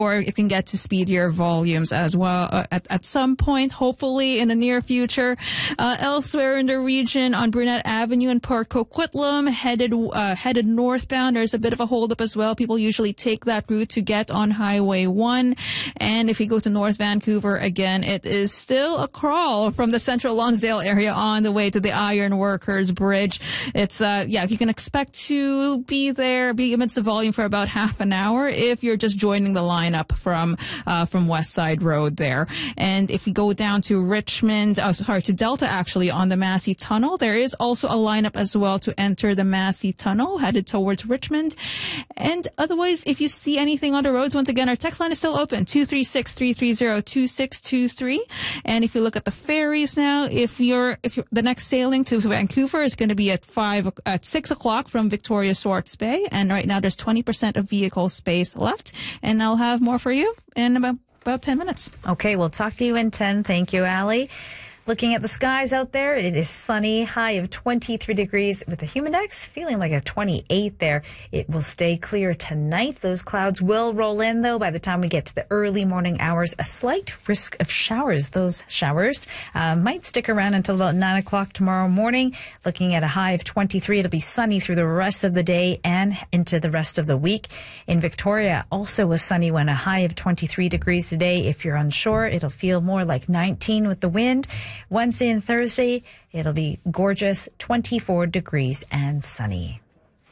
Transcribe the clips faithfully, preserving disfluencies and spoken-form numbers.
or it can get to speedier volumes as well uh, at, at some point, hopefully in the near future. Uh, elsewhere in the region on Brunette Avenue in Port Coquitlam, headed uh, headed northbound, there's a bit of a holdup as well. People usually take that route to get on Highway one. And if you go to North Vancouver, again, it is still a crawl from the Central Lonsdale area on the way to the Iron Workers Bridge. It's, uh, yeah, you can expect to be there, be amidst the volume for about half an hour if you're just joining the line up from uh from West Side Road there. And if we go down to Richmond, oh, sorry, to Delta actually on the Massey Tunnel, there is also a lineup as well to enter the Massey Tunnel headed towards Richmond. And otherwise, if you see anything on the roads, once again, our text line is still open, two three six, three three zero, two six two three. And if you look at the ferries now, if you're if you're, the next sailing to Vancouver is going to be at five at six o'clock from Victoria Swartz Bay, and right now there's twenty percent of vehicle space left. And I'll have more for you in about, about ten minutes. Okay, we'll talk to you in ten. Thank you, Allie. Looking at the skies out there, it is sunny, high of twenty-three degrees with the humidex feeling like a twenty-eight there. It will stay clear tonight. Those clouds will roll in, though, by the time we get to the early morning hours. A slight risk of showers. Those showers uh, might stick around until about nine o'clock tomorrow morning. Looking at a high of twenty-three, it'll be sunny through the rest of the day and into the rest of the week. In Victoria, also a sunny one, a high of twenty-three degrees today. If you're unsure, it'll feel more like nineteen with the wind. Wednesday and Thursday, it'll be gorgeous, twenty-four degrees and sunny.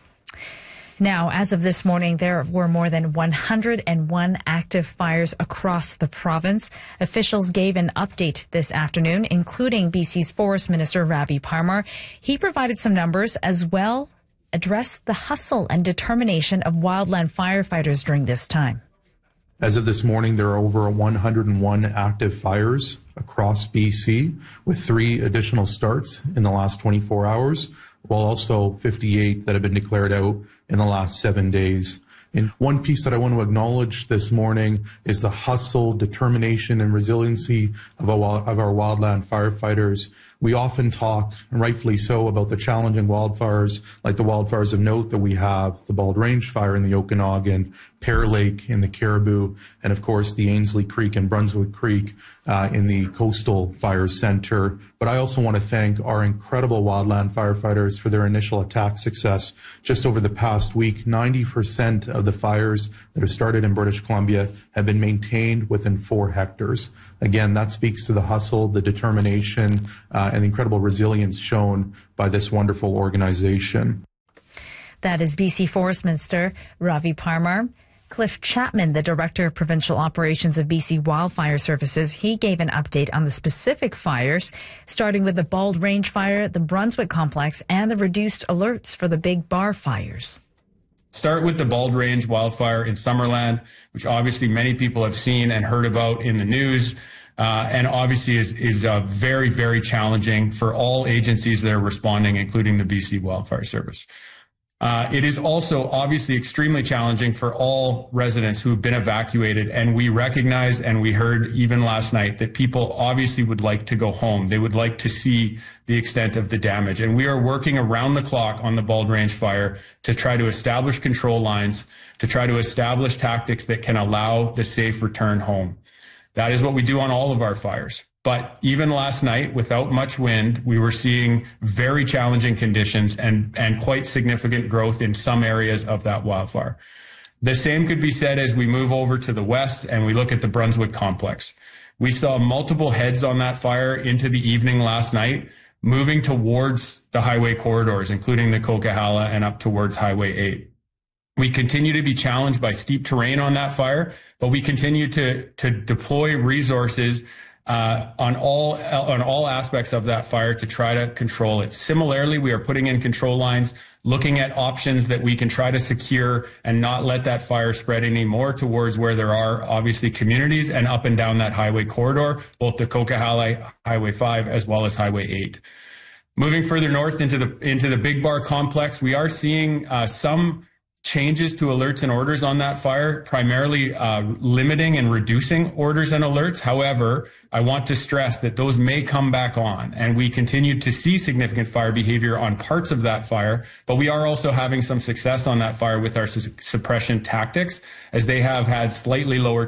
Now, as of this morning, there were more than one hundred one active fires across the province. Officials gave an update this afternoon, including B C's Forest Minister Ravi Parmar. He provided some numbers as well, addressed the hustle and determination of wildland firefighters during this time. As of this morning, there are over one hundred one active fires across B C, with three additional starts in the last twenty-four hours, while also fifty-eight that have been declared out in the last seven days. And one piece that I want to acknowledge this morning is the hustle, determination, and resiliency of our, of our wildland firefighters. We often talk, and rightfully so, about the challenging wildfires, like the wildfires of note that we have, the Bald Range Fire in the Okanagan, Pear Lake in the Caribou, and of course the Ainslie Creek and Brunswick Creek uh, in the Coastal Fire Center. But I also want to thank our incredible wildland firefighters for their initial attack success. Just over the past week, ninety percent of the fires that have started in British Columbia have been maintained within four hectares. Again, that speaks to the hustle, the determination, uh, and the incredible resilience shown by this wonderful organization. That is B C Forest Minister Ravi Parmar. Cliff Chapman, the Director of Provincial Operations of B C Wildfire Services, he gave an update on the specific fires, starting with the Bald Range Fire, the Brunswick Complex, and the reduced alerts for the Big Bar fires. Start with the Bald Range wildfire in Summerland, which obviously many people have seen and heard about in the news, uh, and obviously is, is uh, very, very challenging for all agencies that are responding, including the B C Wildfire Service. Uh, it is also obviously extremely challenging for all residents who have been evacuated, and we recognize and we heard even last night that people obviously would like to go home. They would like to see the extent of the damage, and we are working around the clock on the Bald Range Fire to try to establish control lines, to try to establish tactics that can allow the safe return home. That is what we do on all of our fires. But even last night, without much wind, we were seeing very challenging conditions and, and quite significant growth in some areas of that wildfire. The same could be said as we move over to the west and we look at the Brunswick Complex. We saw multiple heads on that fire into the evening last night, moving towards the highway corridors, including the Coquihalla and up towards Highway eight. We continue to be challenged by steep terrain on that fire, but we continue to, to deploy resources Uh, on all on all aspects of that fire to try to control it. Similarly, we are putting in control lines, looking at options that we can try to secure and not let that fire spread anymore towards where there are obviously communities and up and down that highway corridor, both the Coquihalla, Highway five, as well as Highway eight. Moving further north into the into the Big Bar complex, we are seeing uh, some changes to alerts and orders on that fire, primarily uh, limiting and reducing orders and alerts. However, I want to stress that those may come back on, and we continue to see significant fire behavior on parts of that fire, but we are also having some success on that fire with our su- suppression tactics, as they have had slightly lower